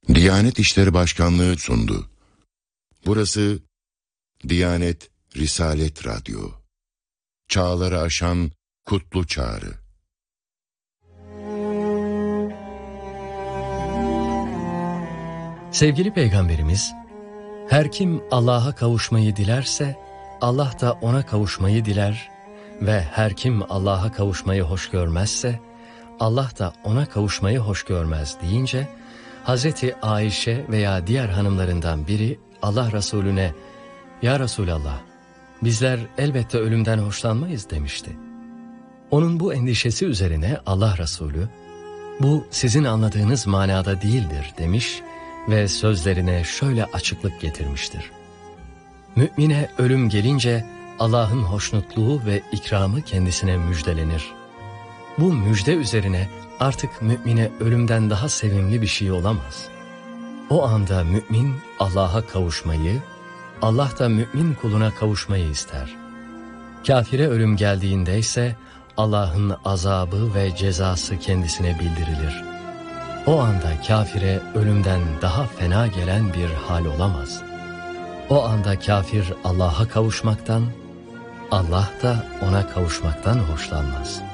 Diyanet İşleri Başkanlığı sundu. Burası Diyanet Risalet Radyo. Çağları aşan kutlu çağrı. Sevgili Peygamberimiz, her kim Allah'a kavuşmayı dilerse, Allah da ona kavuşmayı diler ve her kim Allah'a kavuşmayı hoş görmezse, Allah da ona kavuşmayı hoş görmez deyince, Hazreti Ayşe veya diğer hanımlarından biri Allah Resulüne, "Ya Resulallah, bizler elbette ölümden hoşlanmayız" demişti. Onun bu endişesi üzerine Allah Resulü, "Bu sizin anladığınız manada değildir" demiş ve sözlerine şöyle açıklık getirmiştir. Mümine ölüm gelince Allah'ın hoşnutluğu ve ikramı kendisine müjdelenir. Bu müjde üzerine artık mümine ölümden daha sevimli bir şey olamaz. O anda mümin Allah'a kavuşmayı, Allah da mümin kuluna kavuşmayı ister. Kafire ölüm geldiğinde ise Allah'ın azabı ve cezası kendisine bildirilir. O anda kafire ölümden daha fena gelen bir hal olamaz. O anda kafir Allah'a kavuşmaktan, Allah da ona kavuşmaktan hoşlanmaz.